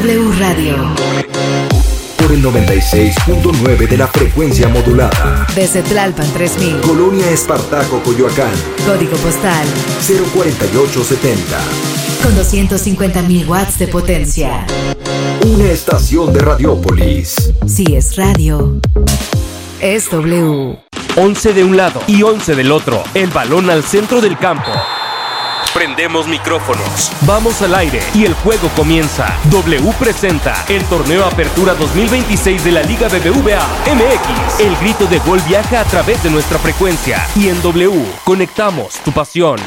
W Radio. Por el 96.9 de la frecuencia modulada. Desde Tlalpan 3000. Colonia Espartaco, Coyoacán. Código postal 04870. Con 250.000 watts de potencia. Una estación de Radiópolis. Si es radio, es W. 11 de un lado y 11 del otro. El balón al centro del campo. Prendemos micrófonos. Vamos al aire y el juego comienza. W presenta el torneo Apertura 2026 de la Liga BBVA MX. El grito de gol viaja a través de nuestra frecuencia. Y en W conectamos tu pasión.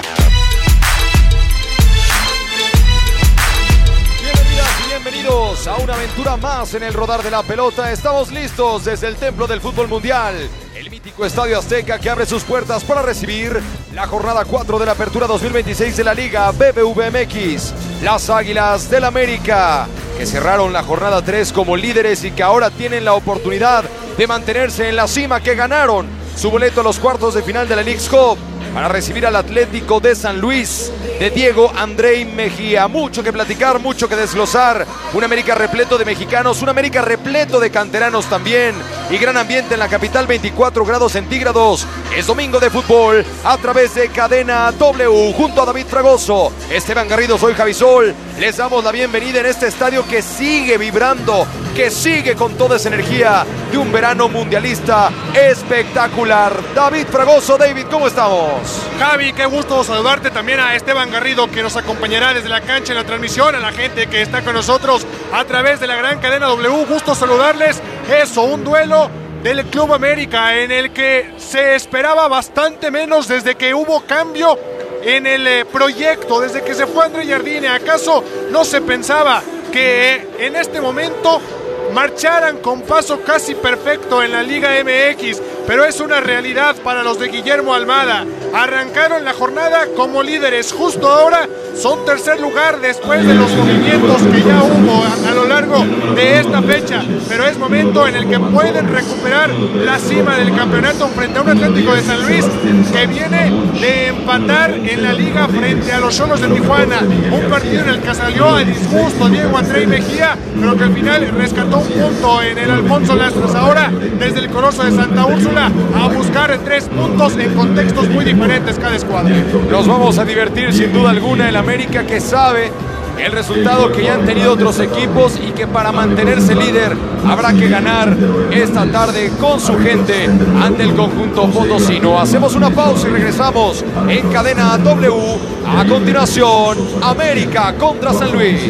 Bienvenidos a una aventura más en el rodar de la pelota. Estamos listos desde el templo del fútbol mundial, el mítico Estadio Azteca, que abre sus puertas para recibir la jornada 4 de la Apertura 2026 de la Liga BBVA MX. Las Águilas del América, que cerraron la jornada 3 como líderes y que ahora tienen la oportunidad de mantenerse en la cima, que ganaron su boleto a los cuartos de final de la Leagues Cup para recibir al Atlético de San Luis de Diego Andrei Mejía. Mucho que platicar, mucho que desglosar. Un América repleto de mexicanos, un América repleto de canteranos también. Y gran ambiente en la capital, 24 grados centígrados. Es domingo de fútbol a través de Cadena W. Junto a David Fragoso, Esteban Garrido, soy Javi Sol. Les damos la bienvenida en este estadio que sigue vibrando, que sigue con toda esa energía de un verano mundialista espectacular. David Fragoso, David, ¿cómo estamos? Javi, qué gusto saludarte, también a Esteban Garrido, que nos acompañará desde la cancha en la transmisión, a la gente que está con nosotros a través de la gran cadena W. Gusto saludarles. Eso, un duelo del Club América en el que se esperaba bastante menos desde que hubo cambio en el proyecto, desde que se fue André Jardine. ¿Acaso no se pensaba que en este momento marcharan con paso casi perfecto en la Liga MX? Pero es una realidad para los de Guillermo Almada. Arrancaron la jornada como líderes. Justo ahora son tercer lugar después de los movimientos que ya hubo a lo largo de esta fecha. Pero es momento en el que pueden recuperar la cima del campeonato frente a un Atlético de San Luis que viene de empatar en la liga frente a los Xolos de Tijuana. Un partido en el que salió a disgusto Diego Andrei Mejía, pero que al final rescató un punto en el Alfonso Lastras. Ahora desde el Coloso de Santa Úrsula a buscar 3 puntos en contextos muy diferentes cada escuadra. Nos vamos a divertir sin duda alguna. El América, que sabe el resultado que ya han tenido otros equipos y que para mantenerse líder habrá que ganar esta tarde con su gente ante el conjunto potosino. Hacemos una pausa y regresamos en Cadena W. A continuación, América contra San Luis.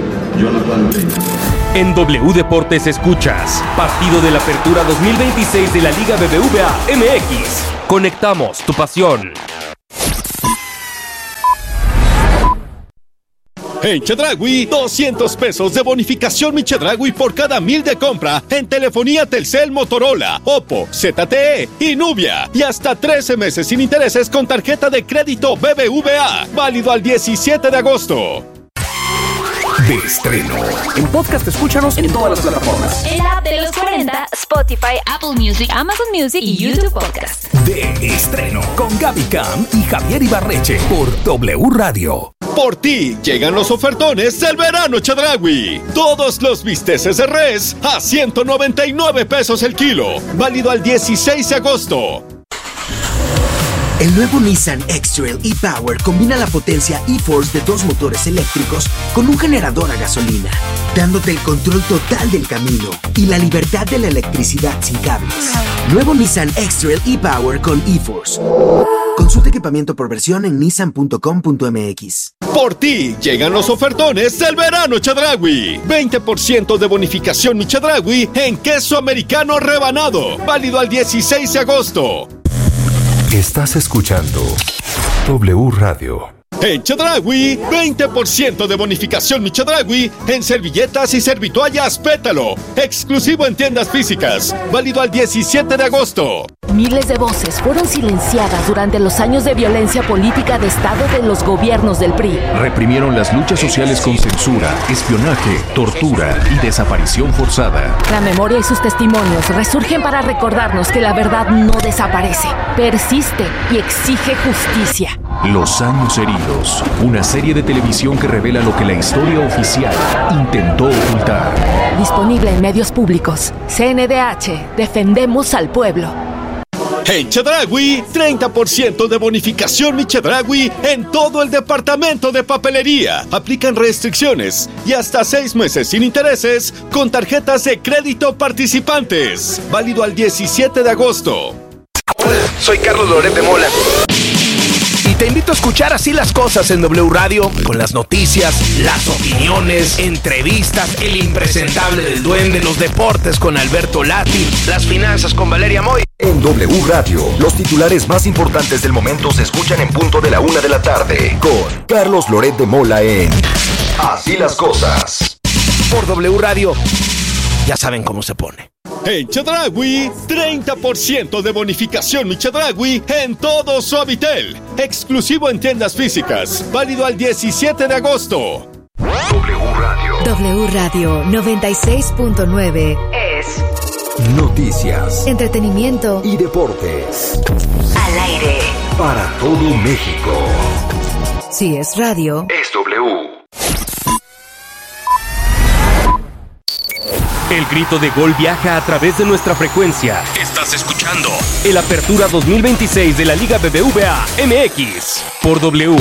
En W Deportes escuchas partido de la Apertura 2026 de la Liga BBVA MX. Conectamos tu pasión. En Chedraui, 200 pesos de bonificación Mi Chedraui por cada 1,000 de compra en telefonía Telcel, Motorola, Oppo, ZTE y Nubia. Y hasta 13 meses sin intereses con tarjeta de crédito BBVA. Válido al 17 de agosto. De estreno. En podcast escúchanos en todas las plataformas. En la app de los 40, Spotify, Apple Music, Amazon Music y YouTube Podcast. De estreno con Gaby Cam y Javier Ibarreche por W Radio. Por ti llegan los ofertones del verano Chedraui. Todos los bisteces de res a 199 pesos el kilo. Válido al 16 de agosto. El nuevo Nissan X-Trail e-Power combina la potencia e-Force de 2 motores eléctricos con un generador a gasolina, dándote el control total del camino y la libertad de la electricidad sin cables. Nuevo Nissan X-Trail e-Power con e-Force. Consulta equipamiento por versión en nissan.com.mx. Por ti llegan los ofertones del verano Chedraui. 20% de bonificación Mi Chedraui en queso americano rebanado. Válido al 16 de agosto. Estás escuchando W Radio. En Chedraui, 20% de bonificación Mi Chedraui en servilletas y servitoallas Pétalo. Exclusivo en tiendas físicas. Válido al 17 de agosto. Miles de voces fueron silenciadas durante los años de violencia política de Estado de los gobiernos del PRI. Reprimieron las luchas sociales con censura, espionaje, tortura y desaparición forzada. La memoria y sus testimonios resurgen para recordarnos que la verdad no desaparece, persiste y exige justicia. Los años heridos. Una serie de televisión que revela lo que la historia oficial intentó ocultar. Disponible en medios públicos. CNDH. Defendemos al pueblo. En Chedraui, 30% de bonificación Mi Chedraui en todo el departamento de papelería. Aplican restricciones y hasta 6 meses sin intereses con tarjetas de crédito participantes. Válido al 17 de agosto. Hola, soy Carlos Loret de Mola. Y te invito a escuchar Así las Cosas en W Radio, con las noticias, las opiniones, entrevistas, el impresentable del Duende, los deportes con Alberto Lati, las finanzas con Valeria Moy. En W Radio, los titulares más importantes del momento se escuchan en punto de la 1 de la tarde, con Carlos Loret de Mola en Así las Cosas. Por W Radio, ya saben cómo se pone. En Chedraui, 30% de bonificación Mi Chedraui en todo Suavitel. Exclusivo en tiendas físicas. Válido al 17 de agosto. W Radio. W Radio 96.9 es Noticias, entretenimiento y deportes. Al aire. Para todo México. Si es radio, es W. El grito de gol viaja a través de nuestra frecuencia. Estás escuchando el Apertura 2026 de la Liga BBVA MX por W.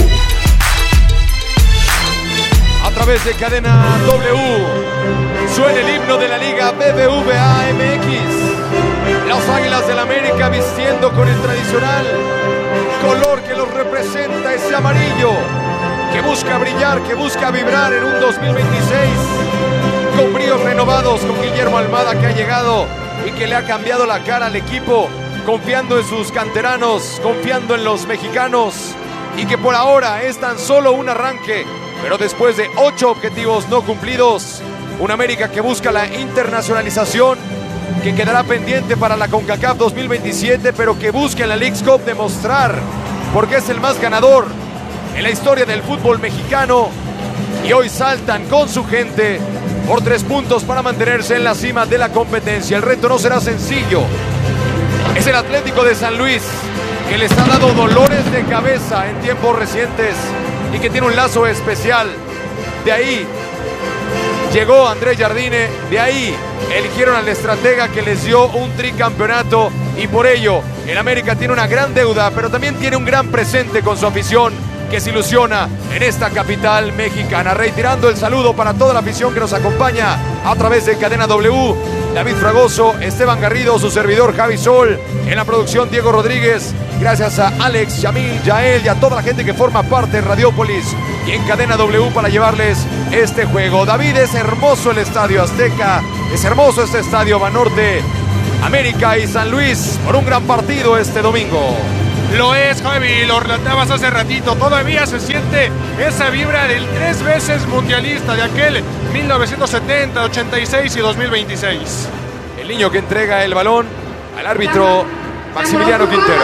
A través de Cadena W suena el himno de la Liga BBVA MX. Las Águilas del América vistiendo con el tradicional color que los representa, ese amarillo que busca brillar, que busca vibrar en un 2026 con bríos renovados, con Guillermo Almada, que ha llegado y que le ha cambiado la cara al equipo, confiando en sus canteranos, confiando en los mexicanos, y que por ahora es tan solo un arranque, pero después de 8 objetivos no cumplidos, un América que busca la internacionalización, que quedará pendiente para la CONCACAF 2027, pero que busca en la Leagues Cup demostrar porque es el más ganador en la historia del fútbol mexicano, y hoy saltan con su gente por 3 puntos para mantenerse en la cima de la competencia. El reto no será sencillo. Es el Atlético de San Luis, que les ha dado dolores de cabeza en tiempos recientes y que tiene un lazo especial. De ahí llegó Andrés Jardine, de ahí eligieron al estratega que les dio un tricampeonato, y por ello el América tiene una gran deuda, pero también tiene un gran presente con su afición, que se ilusiona en esta capital mexicana. Reiterando el saludo para toda la afición que nos acompaña a través de Cadena W. David Fragoso, Esteban Garrido, su servidor Javi Sol, en la producción Diego Rodríguez. Gracias a Alex, Yamil, Yael y a toda la gente que forma parte de Radiópolis y en Cadena W para llevarles este juego. David, es hermoso el Estadio Azteca, es hermoso este Estadio Banorte. América y San Luis por un gran partido este domingo. Lo es, Javi, lo relatabas hace ratito, todavía se siente esa vibra del 3 veces mundialista de aquel 1970, 86 y 2026. El niño que entrega el balón al árbitro Maximiliano Quintero.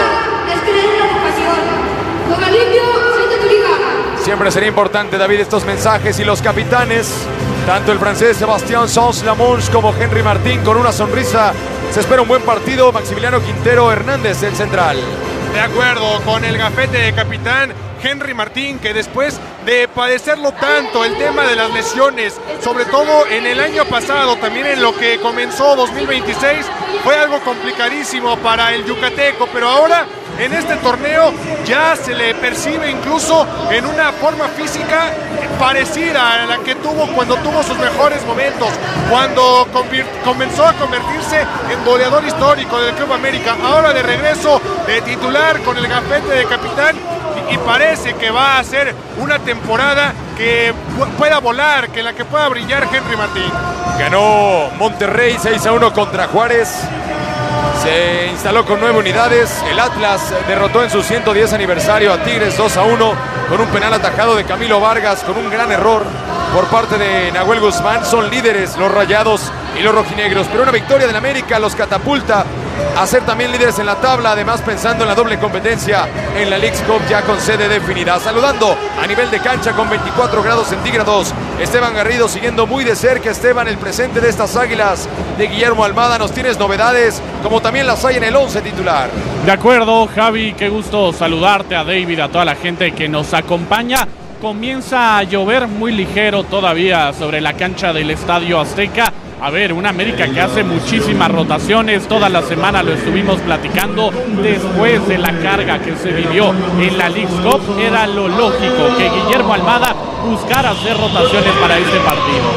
Siempre será importante, David, estos mensajes, y los capitanes, tanto el francés Sébastien Sans-Lamonge como Henry Martín, con una sonrisa. Se espera un buen partido. Maximiliano Quintero Hernández, el central. De acuerdo con el gafete de capitán Henry Martín, que después de padecerlo tanto, el tema de las lesiones, sobre todo en el año pasado, también en lo que comenzó 2026, fue algo complicadísimo para el yucateco, pero ahora en este torneo ya se le percibe incluso en una forma física parecida a la que tuvo cuando tuvo sus mejores momentos, cuando comenzó a convertirse en goleador histórico del Club América. Ahora de regreso de titular con el gafete de capitán, y parece que va a ser una temporada que pueda volar, que en la que pueda brillar Henry Martín. Ganó Monterrey 6-1 contra Juárez. Se instaló con 9 unidades. El Atlas derrotó en su 110 aniversario a Tigres 2-1 con un penal atajado de Camilo Vargas, con un gran error por parte de Nahuel Guzmán. Son líderes los Rayados y los rojinegros, pero una victoria del América los catapulta a ser también líderes en la tabla, además pensando en la doble competencia en la Leagues Cup ya con sede definida. Saludando a nivel de cancha con 24 grados centígrados Esteban Garrido siguiendo muy de cerca, Esteban, el presente de estas Águilas de Guillermo Almada. Nos tienes novedades, como también las hay en el 11 titular. De acuerdo, Javi, qué gusto saludarte, a David, a toda la gente que nos acompaña. Comienza a llover muy ligero todavía sobre la cancha del Estadio Azteca. A ver, una América que hace muchísimas rotaciones, toda la semana lo estuvimos platicando. Después de la carga que se vivió en la Leagues Cup, era lo lógico que Guillermo Almada buscara hacer rotaciones para este partido.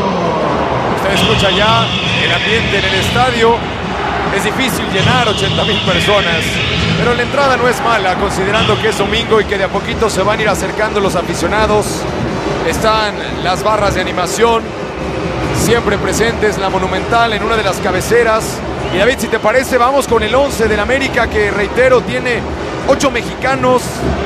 Usted escucha ya el ambiente en el estadio. Es difícil llenar 80,000 personas, pero la entrada no es mala, considerando que es domingo y que de a poquito se van a ir acercando los aficionados. Están las barras de animación siempre presentes, la Monumental en una de las cabeceras. Y David, si te parece, vamos con el 11 del América, que reitero, tiene 8 mexicanos,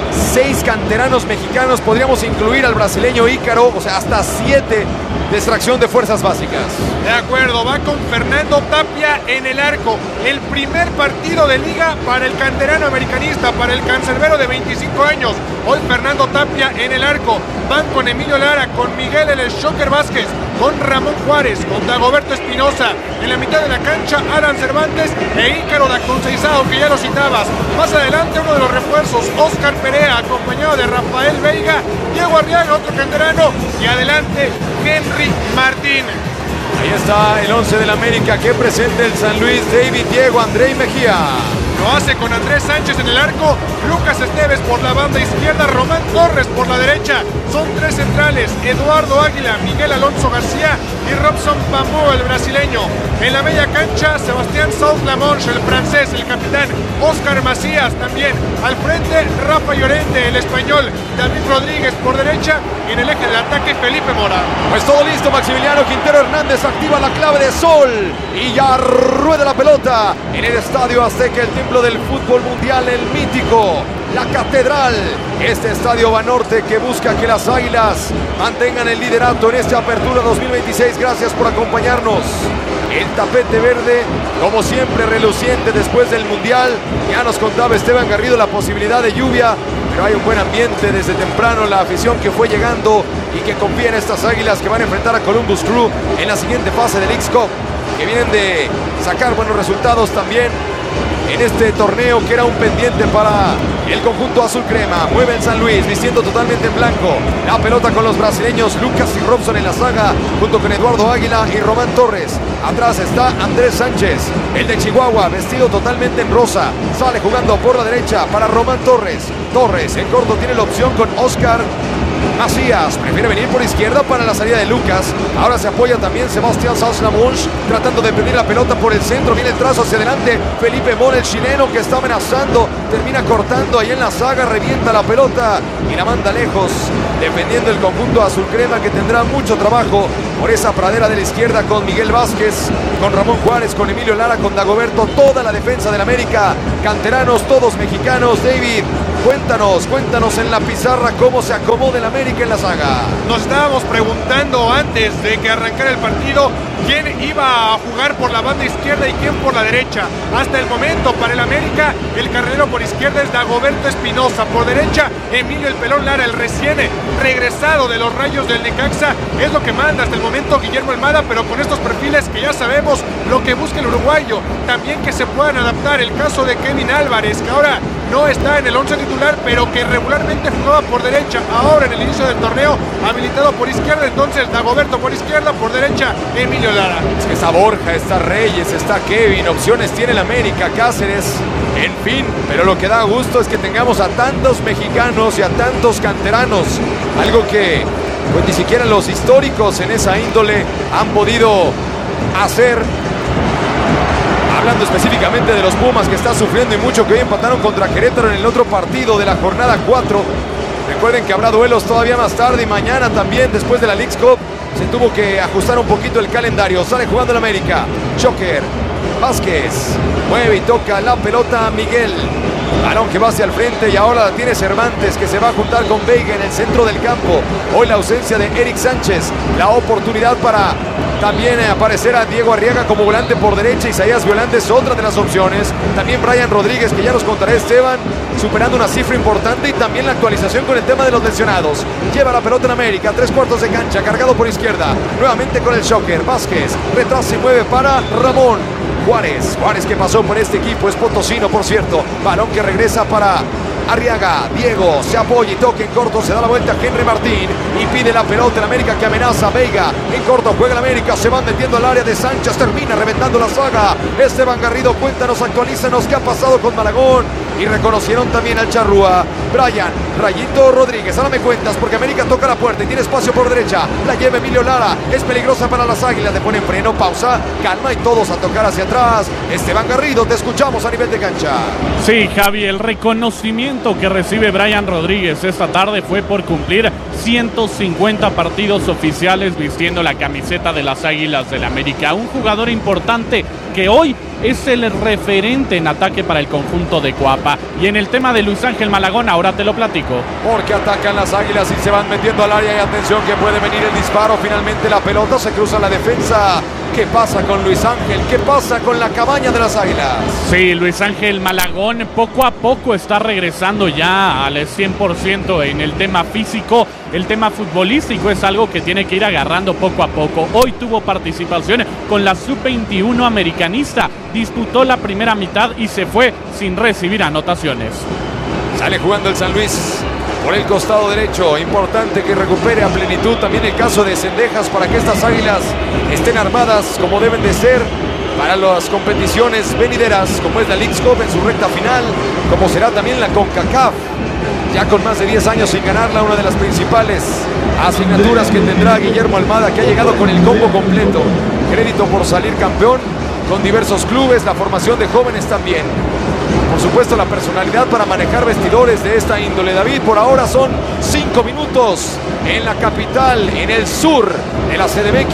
6 canteranos mexicanos, podríamos incluir al brasileño Ícaro, o sea, hasta 7 de extracción de fuerzas básicas. De acuerdo, va con Fernando Tapia en el arco. El primer partido de liga para el canterano americanista, para el cancerbero de 25 años. Hoy Fernando Tapia en el arco. Van con Emilio Lara, con Miguel el Shocker Vázquez, con Ramón Juárez, con Dagoberto Espinosa. En la mitad de la cancha, Alan Cervantes e Ícaro da Conceizao, que ya lo citabas. Más adelante, uno de los refuerzos, Oscar Perea, acompañado de Rafael Veiga, Diego Arriaga, otro canterano, y adelante, Henry Martín. Ahí está el 11 del América que presenta el San Luis. David, Diego, André y Mejía. Lo hace con Andrés Sánchez en el arco, Lucas Esteves por la banda izquierda, Román Torres por la derecha. Son 3 centrales, Eduardo Águila, Miguel Alonso García y Robson Bambú, el brasileño. En la media cancha, Sebastián Sauz-Lamonche, el francés, el capitán. Oscar Macías también. Al frente, Rafa Llorente, el español. David Rodríguez por derecha. Y en el eje del ataque, Felipe Mora. Pues todo listo, Maximiliano Quintero Hernández activa la clave de sol. Y ya rueda la pelota en el Estadio Azteca, el templo del fútbol mundial, el mítico, la catedral. Este estadio Banorte que busca que las Águilas mantengan el liderato en esta apertura 2026. Gracias por acompañarnos. El tapete verde, como siempre, reluciente después del Mundial. Ya nos contaba Esteban Garrido la posibilidad de lluvia, pero hay un buen ambiente desde temprano. La afición que fue llegando y que confía en estas Águilas que van a enfrentar a Columbus Crew en la siguiente fase del Leagues Cup, que vienen de sacar buenos resultados también en este torneo que era un pendiente para el conjunto azul crema. Mueve el San Luis, vistiendo totalmente en blanco. La pelota con los brasileños Lucas y Robson en la saga, junto con Eduardo Águila y Román Torres. Atrás está Andrés Sánchez, el de Chihuahua, vestido totalmente en rosa. Sale jugando por la derecha para Román Torres. Torres en corto tiene la opción con Oscar Macías, prefiere venir por izquierda para la salida de Lucas. Ahora se apoya también Sebastián Sauz-Lamonche, tratando de pedir la pelota por el centro. Viene el trazo hacia adelante, Felipe Mora, el chileno, que está amenazando, termina cortando ahí en la saga, revienta la pelota y la manda lejos, defendiendo el conjunto azul crema, que tendrá mucho trabajo por esa pradera de la izquierda con Miguel Vázquez, con Ramón Juárez, con Emilio Lara, con Dagoberto. Toda la defensa del América, canteranos, todos mexicanos. David, cuéntanos en la pizarra cómo se acomoda el América en la saga. Nos estábamos preguntando antes de que arrancara el partido quién iba a jugar por la banda izquierda y quién por la derecha. Hasta el momento, para el América, el carrilero por izquierda es Dagoberto Espinosa. Por derecha, Emilio el Pelón Lara, el recién regresado de los Rayos del Necaxa. Es lo que manda hasta el momento Guillermo Almada, pero con estos perfiles que ya sabemos lo que busca el uruguayo. También que se puedan adaptar. El caso de Kevin Álvarez, que ahora no está en el 11 titular, pero que regularmente jugaba por derecha. Ahora en el inicio del torneo, habilitado por izquierda. Entonces Dagoberto por izquierda, por derecha Emilio Lara. Es que está Borja, está Reyes, está Kevin. Opciones tiene el América, Cáceres, en fin. Pero lo que da gusto es que tengamos a tantos mexicanos y a tantos canteranos. Algo que pues ni siquiera los históricos en esa índole han podido hacer. Hablando específicamente de los Pumas, que está sufriendo y mucho, que hoy empataron contra Querétaro en el otro partido de la jornada 4. Recuerden que habrá duelos todavía más tarde y mañana también, después de la Leagues Cup. Se tuvo que ajustar un poquito el calendario. Sale jugando el América. Shocker Vázquez mueve y toca la pelota a Miguel. Balón que va hacia el frente y ahora la tiene Cervantes, que se va a juntar con Veiga en el centro del campo. Hoy la ausencia de Eric Sánchez. La oportunidad para También aparecerá Diego Arriaga como volante por derecha. Isaías Violante es otra de las opciones. También Brian Rodríguez, que ya nos contará Esteban, superando una cifra importante. Y también la actualización con el tema de los lesionados. Lleva la pelota en América, 3/4 de cancha, cargado por izquierda. Nuevamente con el shocker. Vázquez retrasa y mueve para Ramón Juárez. Juárez, que pasó por este equipo, es potosino, por cierto. Balón que regresa para Arriaga. Diego se apoya y toca en corto, se da la vuelta a Henry Martín y pide la pelota en América, que amenaza. Veiga en corto, juega el América, se van metiendo al área de Sánchez, termina reventando la saga. Esteban Garrido, cuéntanos, actualízanos qué ha pasado con Malagón. Y reconocieron también al Charrúa. Brian Rayito Rodríguez, ahora me cuentas, porque América toca la puerta y tiene espacio por derecha. La lleva Emilio Lara, es peligrosa para las Águilas, le ponen freno, pausa, calma y todos a tocar hacia atrás. Esteban Garrido, te escuchamos a nivel de cancha. Sí, Javi, el reconocimiento que recibe Brian Rodríguez esta tarde fue por cumplir 150 partidos oficiales vistiendo la camiseta de las Águilas del América. Un jugador importante que hoy es el referente en ataque para el conjunto de Coapa. Y en el tema de Luis Ángel Malagón, ahora te lo platico. Porque atacan las Águilas y se van metiendo al área. Y atención, que puede venir el disparo. Finalmente la pelota se cruza la defensa. ¿Qué pasa con Luis Ángel? ¿Qué pasa con la cabaña de las Águilas? Sí, Luis Ángel Malagón poco a poco está regresando ya al 100% en el tema físico. El tema futbolístico es algo que tiene que ir agarrando poco a poco. Hoy tuvo participación con la Sub-21 americanista. Disputó la primera mitad y se fue sin recibir anotaciones. Sale jugando el San Luis por el costado derecho. Importante que recupere a plenitud también el caso de Cendejas, para que estas Águilas estén armadas como deben de ser para las competiciones venideras, como es la Leagues Cup en su recta final, como será también la CONCACAF, ya con más de 10 años sin ganarla, una de las principales asignaturas que tendrá Guillermo Almada, que ha llegado con el combo completo. Crédito por salir campeón con diversos clubes, la formación de jóvenes también. Por supuesto, la personalidad para manejar vestidores de esta índole. David, por ahora son 5 minutos en la capital, en el sur de la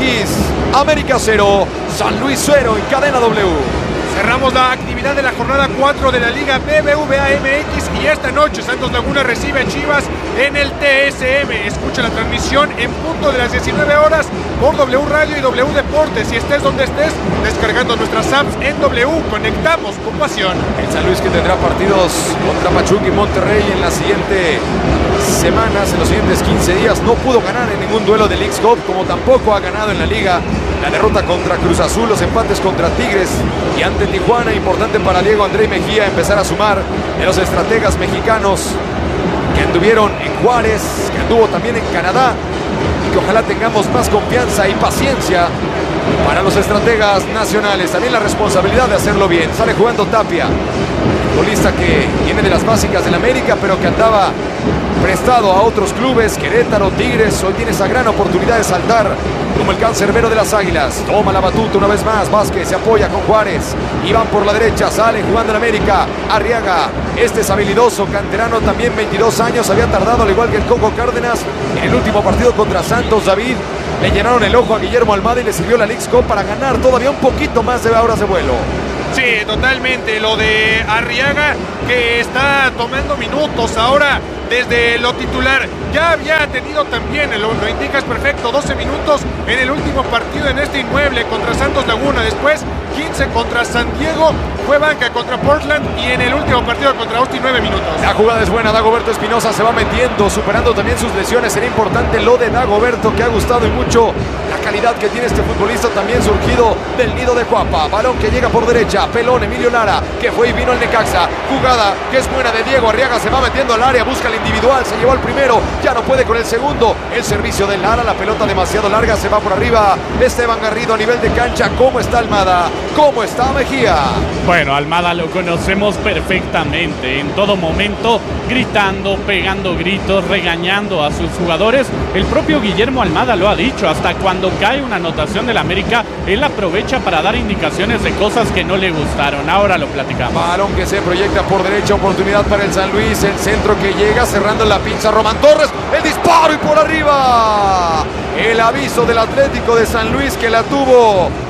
CDMX. América 0, San Luis 0 en cadena W. Cerramos la actividad de la jornada 4 de la Liga BBVA MX y esta noche Santos Laguna recibe a Chivas en el TSM. Escucha la transmisión en punto de las 19 horas por W Radio y W Deportes. Si estés donde estés, descargando nuestras apps en W, conectamos con pasión. El San Luis, que tendrá partidos contra Pachuca y Monterrey en las siguientes semanas, en los siguientes 15 días. No pudo ganar en ningún duelo de Leagues Cup, como tampoco ha ganado en la Liga. La derrota contra Cruz Azul, los empates contra Tigres y ante Tijuana. Importante para Diego André Mejía empezar a sumar de los estrategas mexicanos que anduvieron en Juárez, que anduvo también en Canadá, y que ojalá tengamos más confianza y paciencia para los estrategas nacionales. También la responsabilidad de hacerlo bien. Sale jugando Tapia, futbolista que viene de las básicas del América, pero que andaba prestado a otros clubes, Querétaro, Tigres. Hoy tiene esa gran oportunidad de saltar como el cancerbero de las Águilas. Toma la batuta una vez más, Vázquez se apoya con Juárez y van por la derecha, sale jugando en América. Arriaga, este es habilidoso, canterano también, 22 años, había tardado al igual que el Coco Cárdenas en el último partido contra Santos. David, le llenaron el ojo a Guillermo Almada y le sirvió la Leagues Cup para ganar todavía un poquito más de horas de vuelo. Sí, totalmente. Lo de Arriaga, que está tomando minutos ahora desde lo titular. Ya había tenido también, lo indicas perfecto, 12 minutos en el último partido en este inmueble contra Santos Laguna. Después 15 contra San Diego, fue banca contra Portland y en el último partido contra Austin 9 minutos. La jugada es buena, Dagoberto Espinosa se va metiendo, superando también sus lesiones. Será importante lo de Dagoberto, que ha gustado y mucho la calidad que tiene este futbolista, también surgido del nido de Coapa. Balón que llega por derecha, pelón Emilio Lara, que fue y vino al Necaxa. Jugada que es buena de Diego Arriaga, se va metiendo al área, busca el individual, se llevó al primero, ya no puede con el segundo. El servicio de Lara, la pelota demasiado larga, se va por arriba. Esteban Garrido a nivel de cancha. ¿Cómo está Almada? ¿Cómo está Mejía? Bueno, Almada lo conocemos perfectamente, en todo momento gritando, pegando gritos, regañando a sus jugadores. El propio Guillermo Almada lo ha dicho, hasta cuando cae una anotación del América, él aprovecha para dar indicaciones de cosas que no le gustaron. Ahora lo platicamos. Balón que se proyecta por derecha, oportunidad para el San Luis, el centro que llega, cerrando la pinza Román Torres, el disparo y por arriba. El aviso del Atlético de San Luis, que la tuvo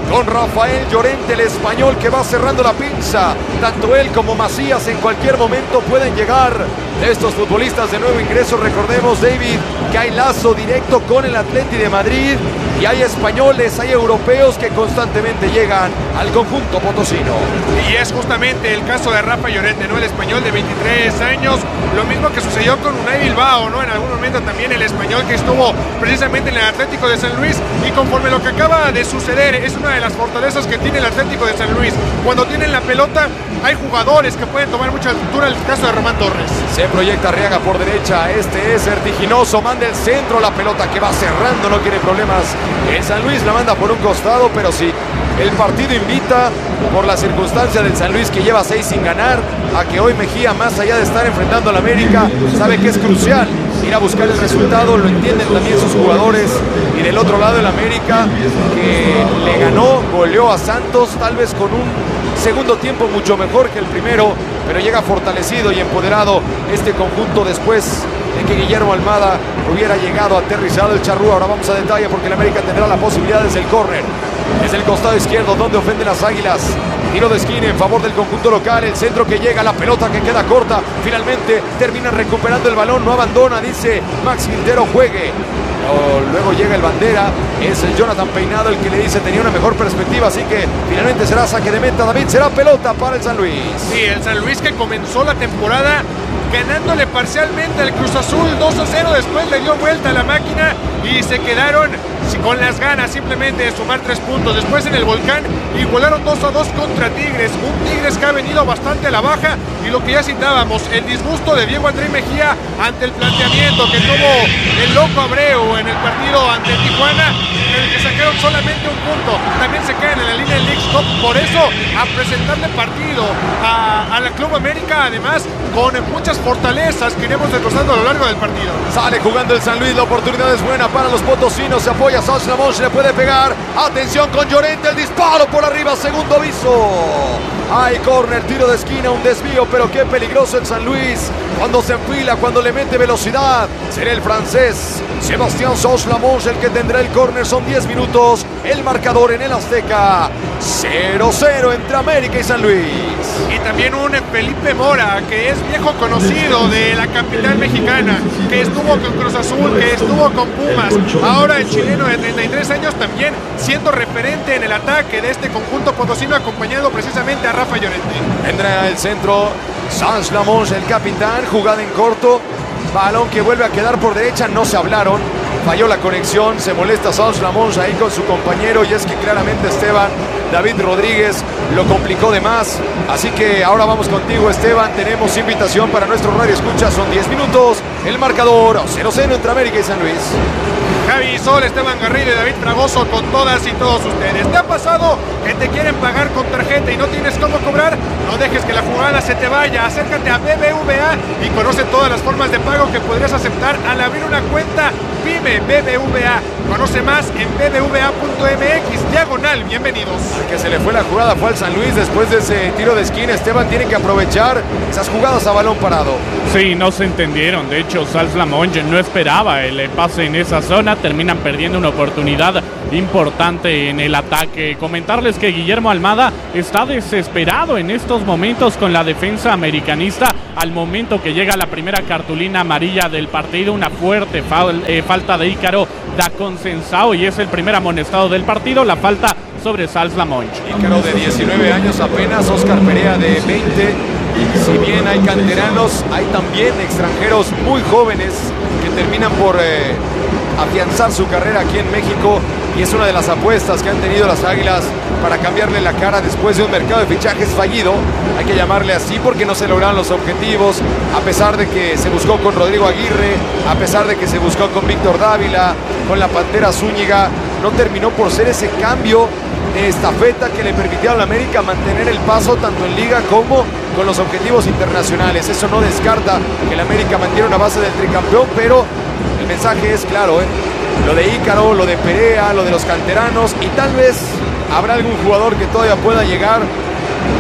con Rafael Llorente, el español, que va cerrando la pinza. Tanto él como Macías en cualquier momento pueden llegar. Estos futbolistas de nuevo ingreso, recordemos, David, que hay lazo directo con el Atleti de Madrid y hay españoles, hay europeos que constantemente llegan al conjunto potosino. Y es justamente el caso de Rafa Llorente, ¿no? El español de 23 años, lo mismo que sucedió con Unai Bilbao, ¿no? En algún momento también el español que estuvo precisamente en el Atlético de San Luis, y conforme lo que acaba de suceder, es una de las fortalezas que tiene el Atlético de San Luis. Cuando tienen la pelota, hay jugadores que pueden tomar mucha altura, el caso de Román Torres. Se proyecta Arriaga por derecha, este es vertiginoso, manda el centro, la pelota que va cerrando, no quiere problemas. El San Luis la manda por un costado, pero sí, el partido invita, por la circunstancia del San Luis que lleva 6 sin ganar, a que hoy Mejía, más allá de estar enfrentando al América, sabe que es crucial ir a buscar el resultado, lo entienden también sus jugadores. Y del otro lado el América, que le ganó, goleó a Santos, tal vez con un segundo tiempo mucho mejor que el primero, pero llega fortalecido y empoderado este conjunto después de que Guillermo Almada hubiera llegado aterrizado el charrúa. Ahora vamos a detalle porque el América tendrá la posibilidad desde el córner, desde el costado izquierdo donde ofenden las Águilas. Tiro de esquina en favor del conjunto local, el centro que llega, la pelota que queda corta, finalmente terminan recuperando el balón, no abandona, dice Max Quintero, juegue. Luego llega el bandera, es el Jonathan Peinado el que le dice tenía una mejor perspectiva, así que finalmente será saque de meta, David, será pelota para el San Luis. Sí, el San Luis que comenzó la temporada ganándole parcialmente al Cruz Azul 2-0, después le dio vuelta a la máquina y se quedaron con las ganas simplemente de sumar 3 puntos. Después en el Volcán igualaron 2-2 contra Tigres, un Tigres que ha venido bastante a la baja, y lo que ya citábamos, el disgusto de Diego André Mejía ante el planteamiento que tuvo el Loco Abreu en el partido ante Tijuana, en el que sacaron solamente un punto. También se quedan en la línea del Leagues Cup, por eso a presentarle partido a la Club América, además con muchas fortalezas que iremos desglosando a lo largo del partido. Sale jugando el San Luis, la oportunidad es buena para los potosinos, se apoya Sanz Lamón, se le puede pegar, atención con Llorente, el disparo por arriba, segundo aviso. Hay córner, tiro de esquina, un desvío, pero qué peligroso el San Luis cuando se enfila, cuando le mete velocidad. Será el francés Sebastián Sanz Lamón el que tendrá el córner. Son 10 minutos, el marcador en el Azteca, 0-0 entre América y San Luis. Y también un Felipe Mora, que es viejo conocido de la capital mexicana, que estuvo con Cruz Azul, que estuvo con Pumas. Ahora el chileno de 33 años también siendo referente en el ataque de este conjunto potosino, acompañado precisamente a Rafa Llorente. Vendrá el centro Sanz Lamón, el capitán, jugada en corto, balón que vuelve a quedar por derecha, no se hablaron, falló la conexión, se molesta Sanz Lamón ahí con su compañero, y es que claramente Esteban David Rodríguez lo complicó de más. Así que ahora vamos contigo, Esteban, tenemos invitación para nuestro radio escucha, son 10 minutos, el marcador 0-0 entre América y San Luis. Javi Sol, Esteban Garrido y David Fragoso con todas y todos ustedes. ¿Te ha pasado que te quieren pagar con tarjeta y no tienes cómo cobrar? No dejes que la jugada se te vaya. Acércate a BBVA y conoce todas las formas de pago que podrías aceptar al abrir una cuenta PYME BBVA. Conoce más en bbva.mx/. Bienvenidos. El que se le fue la jugada fue al San Luis después de ese tiro de esquina. Esteban tiene que aprovechar esas jugadas a balón parado. Sí, no se entendieron. De hecho, Sanz Lamón no esperaba el pase en esa zona. Terminan perdiendo una oportunidad importante en el ataque. Comentarles que Guillermo Almada está desesperado en estos momentos con la defensa americanista. Al momento que llega la primera cartulina amarilla del partido, una fuerte falta de Ícaro da Consensao, y es el primer amonestado del partido, la falta sobre Sanz Lamón. Ícaro de 19 años apenas, Oscar Perea de 20. Si bien hay canteranos, hay también extranjeros muy jóvenes que terminan por afianzar su carrera aquí en México, y es una de las apuestas que han tenido las Águilas para cambiarle la cara después de un mercado de fichajes fallido, hay que llamarle así, porque no se lograron los objetivos, a pesar de que se buscó con Rodrigo Aguirre, a pesar de que se buscó con Víctor Dávila, con la Pantera Zúñiga, no terminó por ser ese cambio de estafeta que le permitió a la América mantener el paso tanto en Liga como con los objetivos internacionales. Eso no descarta que la América mantiene una base del tricampeón, pero el mensaje es claro, lo de Ícaro, lo de Perea, lo de los canteranos, y tal vez habrá algún jugador que todavía pueda llegar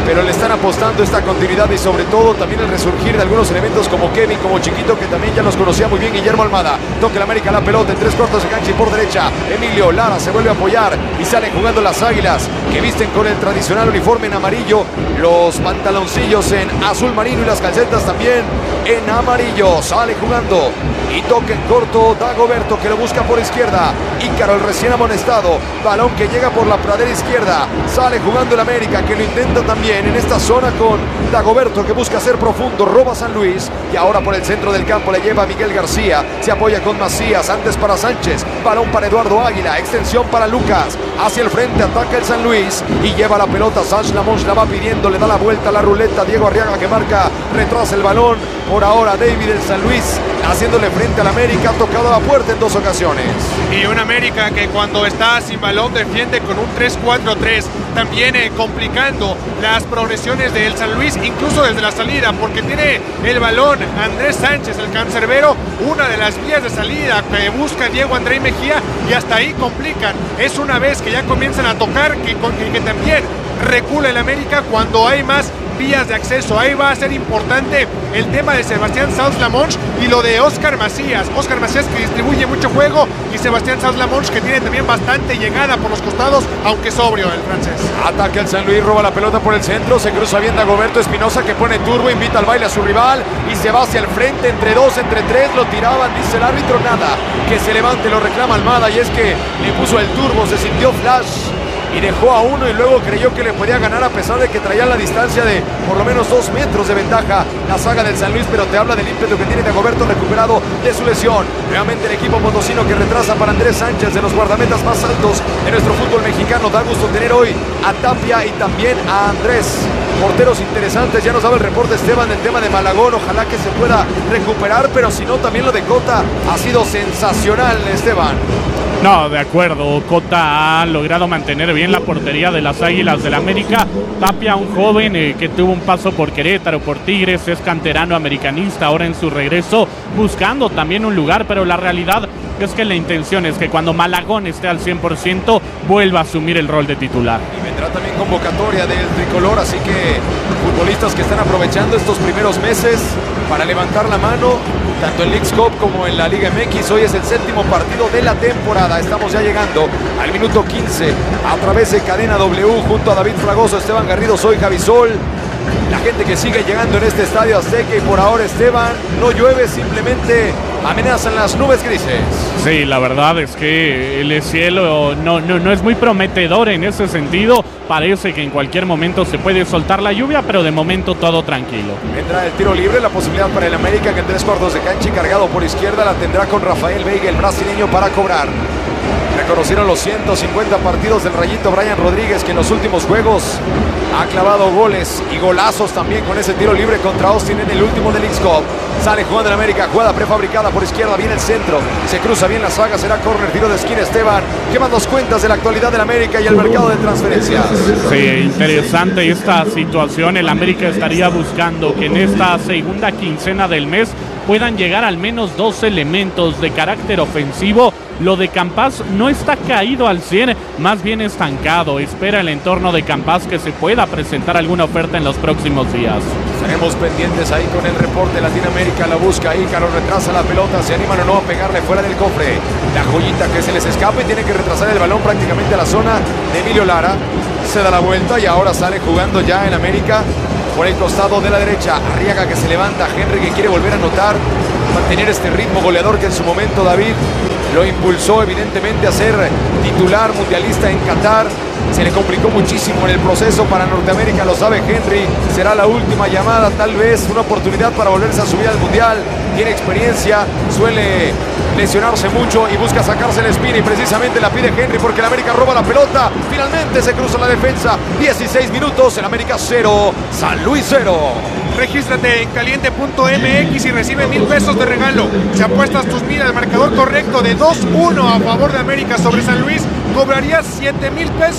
pero le están apostando esta continuidad y sobre todo también el resurgir de algunos elementos como Kevin, como Chiquito, que también ya los conocía muy bien Guillermo Almada. Toca el América la pelota en 3/4 de cancha y por derecha Emilio Lara se vuelve a apoyar y salen jugando las Águilas, que visten con el tradicional uniforme en amarillo, los pantaloncillos en azul marino y las calcetas también en amarillo. Sale jugando y toca en corto Dagoberto, que lo busca por izquierda. Ícaro, el recién amonestado, balón que llega por la pradera izquierda. Sale jugando el América, que lo intenta también en esta zona con Dagoberto, que busca ser profundo, roba San Luis y ahora por el centro del campo le lleva Miguel García, se apoya con Macías, antes para Sánchez, balón para Eduardo Águila, extensión para Lucas, hacia el frente ataca el San Luis y lleva la pelota. Sanz Lamonch la va pidiendo, le da la vuelta a la ruleta, Diego Arriaga que marca, retrasa el balón. Por ahora David el San Luis haciéndole frente al América, ha tocado la puerta en 2 ocasiones. Y un América que cuando está sin balón defiende con un 3-4-3, también complicando las progresiones del San Luis, incluso desde la salida, porque tiene el balón Andrés Sánchez, el cancerbero, una de las vías de salida que busca Diego André Mejía, y hasta ahí complican. Es una vez que ya comienzan a tocar que también recula el América cuando hay más vías de acceso. Ahí va a ser importante el tema de Sebastián Sanz Lamonch y lo de Óscar Macías. Óscar Macías, que distribuye mucho juego, y Sebastián Sanz Lamonch, que tiene también bastante llegada por los costados, aunque sobrio el francés. Ataca el San Luis, roba la pelota por el centro, se cruza bien Dagoberto Espinosa, que pone turbo, invita al baile a su rival y se va hacia el frente, entre 2, entre 3, lo tiraban, dice el árbitro, nada, que se levante, lo reclama Almada, y es que le puso el turbo, se sintió flash y dejó a uno y luego creyó que le podía ganar, a pesar de que traía la distancia de por lo menos 2 metros de ventaja la saga del San Luis, pero te habla del ímpetu que tiene Dagoberto recuperado de su lesión. Nuevamente el equipo potosino que retrasa para Andrés Sánchez, de los guardametas más altos de nuestro fútbol mexicano. Da gusto tener hoy a Tapia y también a Andrés. Porteros interesantes, ya nos daba el reporte Esteban del tema de Malagón, ojalá que se pueda recuperar, pero si no también lo de Cota ha sido sensacional, Esteban. No, de acuerdo, Cota ha logrado mantener bien la portería de las Águilas del América. Tapia, un joven que tuvo un paso por Querétaro, por Tigres, es canterano americanista, ahora en su regreso buscando también un lugar, pero la realidad es que la intención es que cuando Malagón esté al 100% vuelva a asumir el rol de titular. Y vendrá también convocatoria del tricolor, así que futbolistas que están aprovechando estos primeros meses para levantar la mano, tanto en Leagues Cup como en la Liga MX. Hoy es el 7º partido de la temporada, estamos ya llegando al minuto 15 a través de Cadena W, junto a David Fragoso, Esteban Garrido, soy Javi Sol. La gente que sigue llegando en este estadio Azteca, y por ahora, Esteban, no llueve, simplemente amenazan las nubes grises. Sí, la verdad es que el cielo no es muy prometedor en ese sentido. Parece que en cualquier momento se puede soltar la lluvia, pero de momento todo tranquilo. Vendrá el tiro libre, la posibilidad para el América, que en 3/4 de cancha y cargado por izquierda la tendrá con Rafael Veiga, el brasileño, para cobrar. Reconocieron los 150 partidos del Rayito Brian Rodríguez, que en los últimos juegos ha clavado goles y golazos también con ese tiro libre contra Austin en el último del Leagues Cup. Sale jugando en América, jugada prefabricada por izquierda, viene el centro, se cruza bien la saga, será córner, tiro de esquina. Esteban, ¿qué más nos cuentas de la actualidad del América y el mercado de transferencias? Sí, interesante esta situación. El América estaría buscando que en esta segunda quincena del mes puedan llegar al menos 2 elementos de carácter ofensivo. Lo de Campas no está caído al 100, más bien estancado. Espera el entorno de Campas que se pueda presentar alguna oferta en los próximos días. Estaremos pendientes ahí con el reporte. Latinoamérica la busca, Ícaro retrasa la pelota, se animan o no a pegarle fuera del cofre. La joyita que se les escapa y tiene que retrasar el balón prácticamente a la zona de Emilio Lara. Se da la vuelta y ahora sale jugando ya en América por el costado de la derecha. Arriaga que se levanta, Henry que quiere volver a anotar, mantener este ritmo goleador que en su momento David lo impulsó evidentemente a ser titular mundialista en Qatar. Se le complicó muchísimo en el proceso para Norteamérica, lo sabe Henry. Será la última llamada, tal vez una oportunidad para volverse a subir al mundial. Tiene experiencia, suele lesionarse mucho y busca sacarse la espina, y precisamente la pide Henry porque el América roba la pelota. Finalmente se cruza la defensa. 16 minutos, el América 0, San Luis 0. Regístrate en caliente.mx y recibe 1,000 pesos de regalo. Si apuestas tus miras al marcador correcto de 2-1 a favor de América sobre San Luis, cobrarías 7,000 pesos.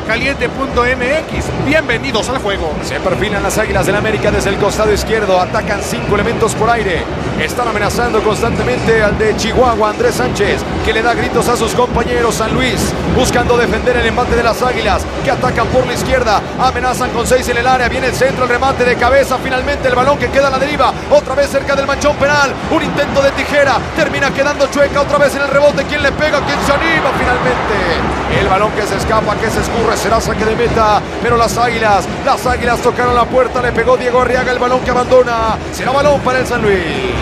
caliente.mx. Bienvenidos al juego. Se perfilan las Águilas del América desde el costado izquierdo. Atacan 5 elementos por aire. Están amenazando constantemente al de Chihuahua, Andrés Sánchez, que le da gritos a sus compañeros. San Luis buscando defender el embate de las Águilas, que atacan por la izquierda. Amenazan con 6 en el área. Viene el centro, el remate de cabeza. Finalmente el balón que queda a la deriva. Otra vez cerca del manchón penal. Un intento de tijera. Termina quedando chueca otra vez en el rebote. ¿Quién le pega? ¿Quién se anima finalmente? El balón que se escapa, que se escurre, será saque de meta. Pero las Águilas tocaron la puerta. Le pegó Diego Arriaga, el balón que abandona. Será balón para el San Luis.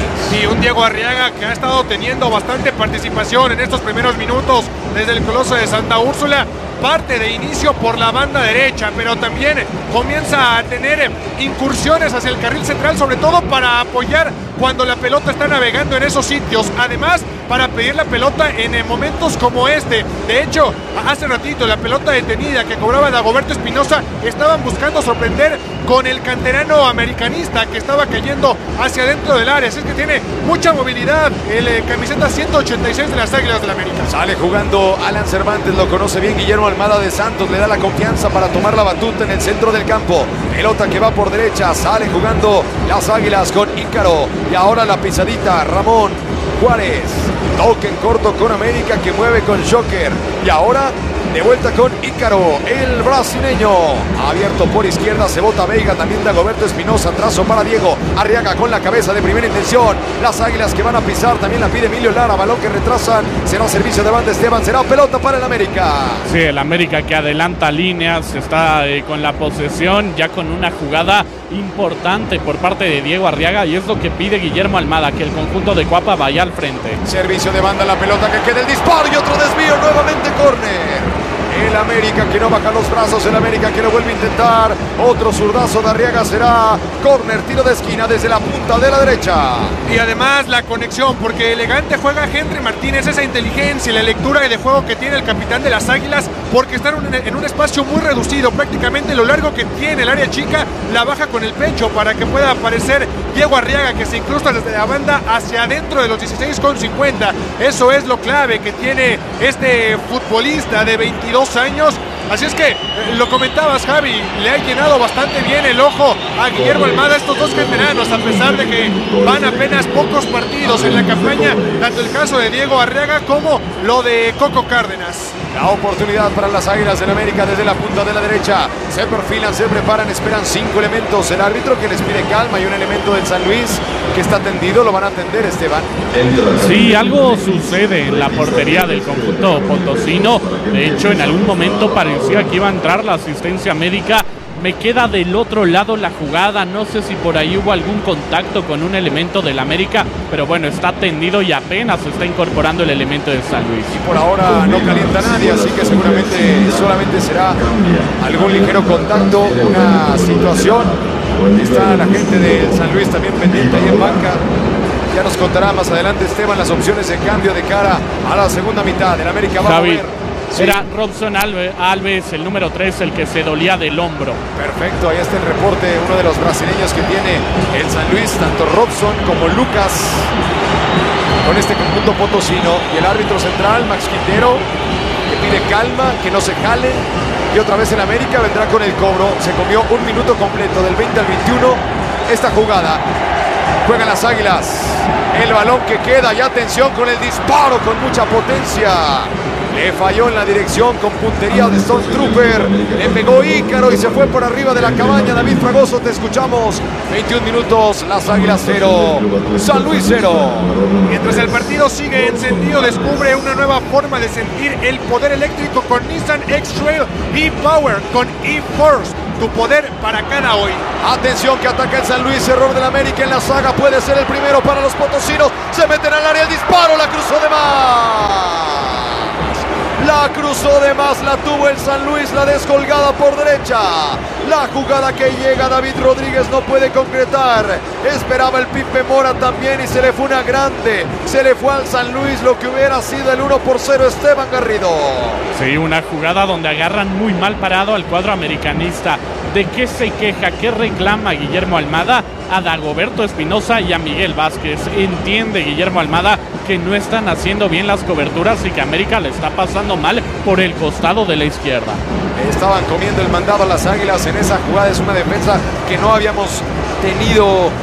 Y un Diego Arriaga que ha estado teniendo bastante participación en estos primeros minutos desde el Coloso de Santa Úrsula. Parte de inicio por la banda derecha, pero también comienza a tener incursiones hacia el carril central, sobre todo para apoyar cuando la pelota está navegando en esos sitios. Además, para pedir la pelota en momentos como este. De hecho, hace ratito la pelota detenida que cobraba Dagoberto Espinosa, estaban buscando sorprender con el canterano americanista que estaba cayendo hacia adentro del área. Así es que tiene mucha movilidad el camiseta 186 de las Águilas del América. Sale jugando Alan Cervantes, lo conoce bien Guillermo Almada de Santos, le da la confianza para tomar la batuta en el centro del campo. Pelota que va por derecha, sale jugando las Águilas con Ícaro. Y ahora la pisadita, Ramón Juárez. Toque en corto con América, que mueve con Joker. Y ahora de vuelta con Ícaro, el brasileño. Abierto por izquierda, se bota Veiga, también Dagoberto Espinosa. Trazo para Diego Arriaga con la cabeza de primera intención. Las Águilas que van a pisar, también la pide Emilio Lara. Balón que retrasan, será servicio de Banda Esteban, será pelota para el América. Sí, el América que adelanta líneas, está con la posesión, ya con una jugada importante por parte de Diego Arriaga, y es lo que pide Guillermo Almada, que el conjunto de Cuapa vaya al frente. Servicio de banda, la pelota que queda, el disparo y otro desvío, nuevamente córner. El América que no baja los brazos, el América que lo vuelve a intentar. Otro zurdazo de Arriaga, será córner, tiro de esquina desde la punta de la derecha. Y además la conexión, porque elegante juega Henry Martínez, esa inteligencia y la lectura de juego que tiene el capitán de las Águilas, porque está en un espacio muy reducido, prácticamente lo largo que tiene el área chica, la baja con el pecho para que pueda aparecer Diego Arriaga, que se incrusta desde la banda hacia adentro de los 16,50. Eso es lo clave que tiene este futbolista de 22 años. Así es que, lo comentabas, Javi, le ha llenado bastante bien el ojo a Guillermo Almada estos dos canteranos, a pesar de que van apenas pocos partidos en la campaña, tanto el caso de Diego Arriaga como lo de Coco Cárdenas. La oportunidad para las Águilas del América desde la punta de la derecha. Se perfilan, se preparan, esperan 5 elementos. El árbitro que les pide calma y un elemento del San Luis que está tendido, lo van a atender, Esteban. Sí, algo sucede en la portería del conjunto potosino. De hecho, en algún momento parecía que iba a entrar la asistencia médica. Me queda del otro lado la jugada, no sé si por ahí hubo algún contacto con un elemento del América, pero bueno, está tendido y apenas se está incorporando el elemento de San Luis. Y por ahora no calienta nadie, así que seguramente solamente será algún ligero contacto, una situación. Está la gente del San Luis también pendiente ahí en banca. Ya nos contará más adelante Esteban las opciones de cambio de cara a la segunda mitad. El América va Javi, a mover. Sí. Era Robson Alves, el número 3, el que se dolía del hombro. Perfecto, ahí está el reporte, uno de los brasileños que tiene el San Luis, tanto Robson como Lucas, con este conjunto potosino. Y el árbitro central, Max Quintero, que pide calma, que no se jale. Y otra vez el América vendrá con el cobro. Se comió un minuto completo, del 20 al 21, esta jugada. Juegan las Águilas, el balón que queda, y atención con el disparo con mucha potencia. Le falló en la dirección con puntería de Stone Trooper. Le pegó Ícaro y se fue por arriba de la cabaña. David Fragoso, te escuchamos. 21 minutos, las Águilas 0, San Luis 0. Mientras el partido sigue encendido, descubre una nueva forma de sentir el poder eléctrico con Nissan X-Trail e-Power con e-Force. Tu poder para cada hoy. Atención que ataca el San Luis, error del América en la saga, puede ser el primero para los potosinos. Se meten al área, el disparo, la cruzó de más. La cruzó de más, la tuvo el San Luis, la descolgada por derecha. La jugada que llega, David Rodríguez no puede concretar. Esperaba el Pipe Mora también y se le fue una grande. Se le fue al San Luis lo que hubiera sido el 1-0 Esteban Garrido. Sí, una jugada donde agarran muy mal parado al cuadro americanista. ¿De qué se queja? ¿Qué reclama Guillermo Almada? A Dagoberto Espinosa y a Miguel Vázquez. Entiende Guillermo Almada que no están haciendo bien las coberturas y que América le está pasando mal por el costado de la izquierda. Estaban comiendo el mandado a las Águilas en esa jugada. Es una defensa que no habíamos tenido